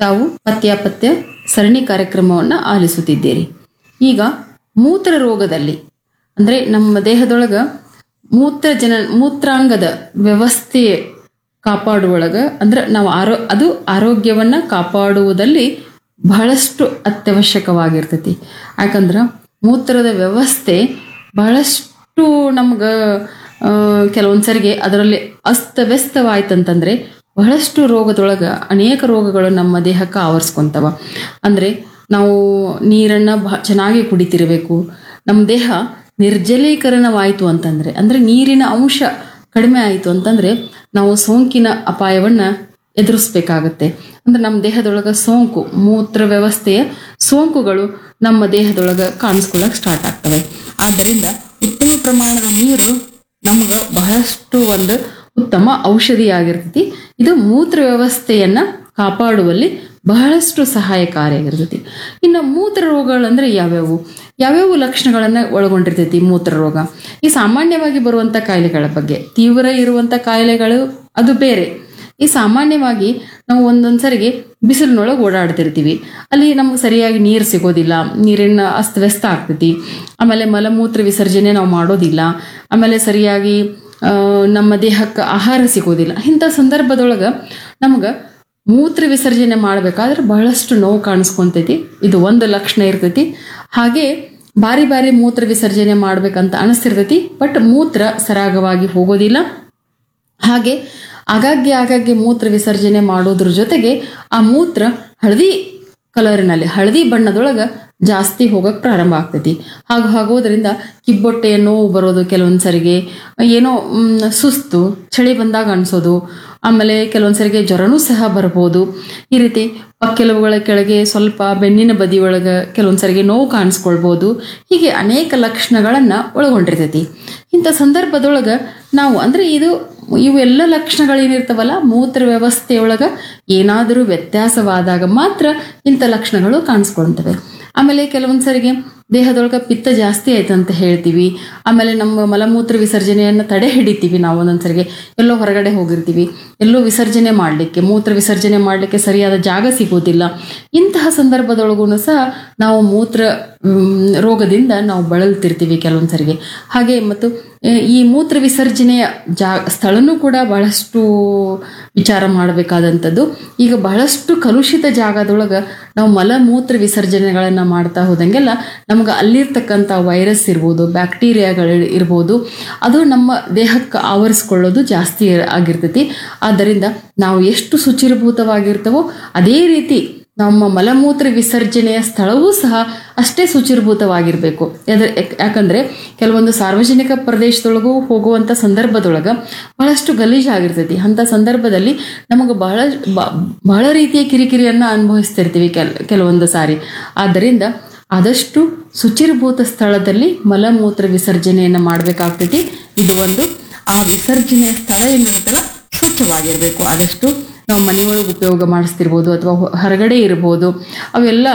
ತಾವು ಪತ್ಯಾಪತ್ಯ ಸರಣಿ ಕಾರ್ಯಕ್ರಮವನ್ನು ಆಲಿಸುತ್ತಿದ್ದೀರಿ. ಈಗ ಮೂತ್ರ ರೋಗದಲ್ಲಿ ಅಂದ್ರೆ ನಮ್ಮ ದೇಹದೊಳಗ ಮೂತ್ರಾಂಗದ ವ್ಯವಸ್ಥೆ ಕಾಪಾಡುವೊಳಗ ಅಂದ್ರೆ ನಾವು ಅದು ಆರೋಗ್ಯವನ್ನ ಕಾಪಾಡುವುದಲ್ಲಿ ಬಹಳಷ್ಟು ಅತ್ಯವಶ್ಯಕವಾಗಿರ್ತೈತಿ. ಯಾಕಂದ್ರ ಮೂತ್ರದ ವ್ಯವಸ್ಥೆ ಬಹಳಷ್ಟು ನಮ್ಗ ಕೆಲವೊಂದ್ಸರಿಗೆ ಅದರಲ್ಲಿ ಅಸ್ತವ್ಯಸ್ತವಾಯ್ತಂತಂದ್ರೆ ಬಹಳಷ್ಟು ರೋಗದೊಳಗ ಅನೇಕ ರೋಗಗಳು ನಮ್ಮ ದೇಹಕ್ಕೆ ಆವರಿಸ್ಕೊಂತವ. ಅಂದ್ರೆ ನಾವು ನೀರನ್ನ ಚೆನ್ನಾಗಿ ಕುಡಿತಿರ್ಬೇಕು. ನಮ್ಮ ದೇಹ ನಿರ್ಜಲೀಕರಣವಾಯಿತು ಅಂತಂದ್ರೆ ಅಂದ್ರೆ ನೀರಿನ ಅಂಶ ಕಡಿಮೆ ಆಯಿತು ಅಂತಂದ್ರೆ ನಾವು ಸೋಂಕಿನ ಅಪಾಯವನ್ನ ಎದುರಿಸ್ಬೇಕಾಗತ್ತೆ. ಅಂದ್ರೆ ನಮ್ಮ ದೇಹದೊಳಗ ಮೂತ್ರ ವ್ಯವಸ್ಥೆಯ ಸೋಂಕುಗಳು ನಮ್ಮ ದೇಹದೊಳಗ ಕಾಣಿಸ್ಕೊಳ್ಳಕ್ ಸ್ಟಾರ್ಟ್ ಆಗ್ತವೆ. ಆದ್ದರಿಂದ ಉತ್ತಮ ಪ್ರಮಾಣದ ನೀರು ನಮ್ಗ ಬಹಳಷ್ಟು ಒಂದು ಉತ್ತಮ ಔಷಧಿಯಾಗಿರ್ತೈತಿ. ಇದು ಮೂತ್ರ ವ್ಯವಸ್ಥೆಯನ್ನ ಕಾಪಾಡುವಲ್ಲಿ ಬಹಳಷ್ಟು ಸಹಾಯಕಾರಿಯಾಗಿರ್ತೈತಿ. ಇನ್ನು ಮೂತ್ರ ರೋಗಗಳಂದ್ರೆ ಯಾವ್ಯಾವ ಲಕ್ಷಣಗಳನ್ನ ಒಳಗೊಂಡಿರ್ತೈತಿ ಮೂತ್ರ ರೋಗ? ಈ ಸಾಮಾನ್ಯವಾಗಿ ಬರುವಂತ ಕಾಯಿಲೆಗಳ ಬಗ್ಗೆ, ತೀವ್ರ ಇರುವಂತ ಕಾಯಿಲೆಗಳು ಅದು ಬೇರೆ. ಈ ಸಾಮಾನ್ಯವಾಗಿ ನಾವು ಒಂದೊಂದ್ಸರಿಗೆ ಬಿಸಿಲಿನೊಳಗೆ ಓಡಾಡ್ತಿರ್ತೀವಿ, ಅಲ್ಲಿ ನಮ್ಗೆ ಸರಿಯಾಗಿ ನೀರು ಸಿಗೋದಿಲ್ಲ, ನೀರಿನ ಅಸ್ತವ್ಯಸ್ತ ಆಗ್ತೈತಿ. ಆಮೇಲೆ ಮಲಮೂತ್ರ ವಿಸರ್ಜನೆ ನಾವು ಮಾಡೋದಿಲ್ಲ, ಆಮೇಲೆ ಸರಿಯಾಗಿ ನಮ್ಮ ದೇಹಕ್ಕೆ ಆಹಾರ ಸಿಗೋದಿಲ್ಲ. ಇಂಥ ಸಂದರ್ಭದೊಳಗ ನಮ್ಗೆ ಮೂತ್ರ ವಿಸರ್ಜನೆ ಮಾಡ್ಬೇಕಾದ್ರೆ ಬಹಳಷ್ಟು ನೋವು ಕಾಣಿಸ್ಕೊಂತೈತಿ. ಇದು ಒಂದು ಲಕ್ಷಣ ಇರ್ತೈತಿ. ಹಾಗೆ ಬಾರಿ ಬಾರಿ ಮೂತ್ರ ವಿಸರ್ಜನೆ ಮಾಡ್ಬೇಕಂತ ಅನಿಸ್ತಿರ್ತೈತಿ, ಬಟ್ ಮೂತ್ರ ಸರಾಗವಾಗಿ ಹೋಗೋದಿಲ್ಲ. ಹಾಗೆ ಆಗಾಗ್ಗೆ ಮೂತ್ರ ವಿಸರ್ಜನೆ ಮಾಡೋದ್ರ ಜೊತೆಗೆ ಆ ಮೂತ್ರ ಹಳದಿ ಬಣ್ಣದೊಳಗ ಜಾಸ್ತಿ ಹೋಗಕ್ ಪ್ರಾರಂಭ ಆಗ್ತೈತಿ. ಹಾಗೋದ್ರಿಂದ ಕಿಬ್ಬೊಟ್ಟೆಯ ನೋವು ಬರೋದು, ಕೆಲವೊಂದ್ಸರಿಗೆ ಏನೋ ಸುಸ್ತು, ಚಳಿ ಬಂದಾಗ ಅನ್ಸೋದು, ಆಮೇಲೆ ಕೆಲವೊಂದ್ಸರಿಗೆ ಜ್ವರನೂ ಸಹ ಬರ್ಬೋದು. ಈ ರೀತಿ ಪಕ್ಕೆಲುಬುಗಳ ಕೆಳಗೆ ಸ್ವಲ್ಪ ಬೆನ್ನಿನ ಬದಿ ಒಳಗ ಕೆಲವೊಂದ್ಸರಿಗೆ ನೋವು ಕಾಣಿಸ್ಕೊಳ್ಬೋದು. ಹೀಗೆ ಅನೇಕ ಲಕ್ಷಣಗಳನ್ನ ಒಳಗೊಂಡಿರ್ತೈತಿ. ಇಂಥ ಸಂದರ್ಭದೊಳಗ ನಾವು ಅಂದ್ರೆ ಇವೆಲ್ಲ ಲಕ್ಷಣಗಳೇನಿರ್ತಾವಲ್ಲ, ಮೂತ್ರ ವ್ಯವಸ್ಥೆಯೊಳಗ ಏನಾದರೂ ವ್ಯತ್ಯಾಸವಾದಾಗ ಮಾತ್ರ ಇಂಥ ಲಕ್ಷಣಗಳು ಕಾಣಿಸ್ಕೊಳ್ತವೆ. ಆಮೇಲೆ ಕೆಲವೊಂದ್ಸರಿಗೆ ದೇಹದೊಳಗ ಪಿತ್ತ ಜಾಸ್ತಿ ಆಯ್ತು ಅಂತ ಹೇಳ್ತೀವಿ. ಆಮೇಲೆ ನಮ್ಮ ಮಲಮೂತ್ರ ವಿಸರ್ಜನೆಯನ್ನು ತಡೆ ಹಿಡಿತೀವಿ. ನಾವು ಒಂದೊಂದ್ಸರಿಗೆ ಎಲ್ಲೋ ಹೊರಗಡೆ ಹೋಗಿರ್ತೀವಿ, ಎಲ್ಲೋ ಮೂತ್ರ ವಿಸರ್ಜನೆ ಮಾಡಲಿಕ್ಕೆ ಸರಿಯಾದ ಜಾಗ ಸಿಗೋದಿಲ್ಲ. ಇಂತಹ ಸಂದರ್ಭದೊಳಗೂ ಸಹ ನಾವು ಮೂತ್ರ ರೋಗದಿಂದ ನಾವು ಬಳಲ್ತಿರ್ತೀವಿ ಕೆಲವೊಂದ್ಸರಿಗೆ. ಹಾಗೆ ಮತ್ತು ಈ ಮೂತ್ರ ವಿಸರ್ಜನೆಯ ಸ್ಥಳನೂ ಕೂಡ ಬಹಳಷ್ಟು ವಿಚಾರ ಮಾಡಬೇಕಾದಂಥದ್ದು. ಈಗ ಬಹಳಷ್ಟು ಕಲುಷಿತ ಜಾಗದೊಳಗ ನಾವು ಮಲಮೂತ್ರ ವಿಸರ್ಜನೆಗಳನ್ನ ಮಾಡ್ತಾ ಹೋದಂಗೆಲ್ಲ ನಮ್ಗೆ ಅಲ್ಲಿರ್ತಕ್ಕಂಥ ವೈರಸ್ ಇರ್ಬೋದು, ಬ್ಯಾಕ್ಟೀರಿಯಾಗಳು ಇರ್ಬೋದು, ಅದು ನಮ್ಮ ದೇಹಕ್ಕೆ ಆವರಿಸ್ಕೊಳ್ಳೋದು ಜಾಸ್ತಿ ಆಗಿರ್ತೈತಿ. ಆದ್ದರಿಂದ ನಾವು ಎಷ್ಟು ಶುಚಿರ್ಭೂತವಾಗಿರ್ತವೋ ಅದೇ ರೀತಿ ನಮ್ಮ ಮಲಮೂತ್ರ ವಿಸರ್ಜನೆಯ ಸ್ಥಳವೂ ಸಹ ಅಷ್ಟೇ ಶುಚಿರ್ಭೂತವಾಗಿರ್ಬೇಕು. ಯಾಕಂದ್ರೆ ಕೆಲವೊಂದು ಸಾರ್ವಜನಿಕ ಪ್ರದೇಶದೊಳಗೂ ಹೋಗುವಂತ ಸಂದರ್ಭದೊಳಗ ಬಹಳಷ್ಟು ಗಲೀಜಾಗಿರ್ತೈತಿ. ಅಂತ ಸಂದರ್ಭದಲ್ಲಿ ನಮಗೆ ಬಹಳ ರೀತಿಯ ಕಿರಿಕಿರಿಯನ್ನ ಅನುಭವಿಸ್ತಿರ್ತೀವಿ ಕೆಲವೊಂದು ಸಾರಿ. ಆದ್ದರಿಂದ ಆದಷ್ಟು ಶುಚಿರ್ಭೂತ ಸ್ಥಳದಲ್ಲಿ ಮಲಮೂತ್ರ ವಿಸರ್ಜನೆಯನ್ನ ಮಾಡ್ಬೇಕಾಗ್ತೈತಿ. ಇದು ಒಂದು. ಆ ವಿಸರ್ಜನೆಯ ಸ್ಥಳ ಏನಿರುತ್ತಲ್ಲ ಸ್ವಚ್ಛವಾಗಿರ್ಬೇಕು. ಆದಷ್ಟು ನಾವು ಮನೆಯೊಳಗೆ ಉಪಯೋಗ ಮಾಡಿಸ್ತಿರ್ಬೋದು ಅಥವಾ ಹೊರಗಡೆ ಇರ್ಬೋದು, ಅವೆಲ್ಲ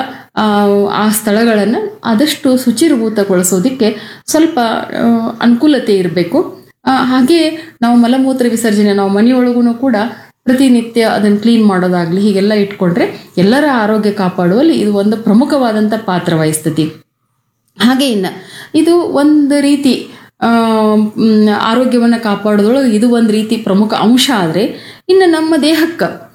ಆ ಸ್ಥಳಗಳನ್ನು ಆದಷ್ಟು ಶುಚಿರ್ಭೂತಗೊಳಿಸೋದಿಕ್ಕೆ ಸ್ವಲ್ಪ ಅನುಕೂಲತೆ ಇರಬೇಕು. ಹಾಗೆ ನಾವು ಮಲಮೂತ್ರ ವಿಸರ್ಜನೆ ನಾವು ಮನೆಯೊಳಗೂ ಕೂಡ ಪ್ರತಿನಿತ್ಯ ಅದನ್ನು ಕ್ಲೀನ್ ಮಾಡೋದಾಗ್ಲಿ ಹೀಗೆಲ್ಲ ಇಟ್ಕೊಂಡ್ರೆ ಎಲ್ಲರ ಆರೋಗ್ಯ ಕಾಪಾಡುವಲ್ಲಿ ಇದು ಒಂದು ಪ್ರಮುಖವಾದಂಥ ಪಾತ್ರ ವಹಿಸ್ತತಿ. ಹಾಗೆ ಇದು ಒಂದು ರೀತಿ ಆರೋಗ್ಯವನ್ನು ಕಾಪಾಡೋದ್ರೊಳಗೆ ಇದು ಒಂದು ರೀತಿ ಪ್ರಮುಖ ಅಂಶ. ಆದರೆ ಇನ್ನು ನಮ್ಮ ದೇಹಕ್ಕೆ